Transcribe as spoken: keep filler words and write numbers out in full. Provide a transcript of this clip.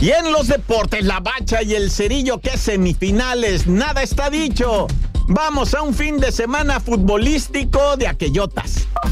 Y en los deportes, la Bacha y el Cerillo, que semifinales, nada está dicho. Vamos a un fin de semana futbolístico de aquellotas.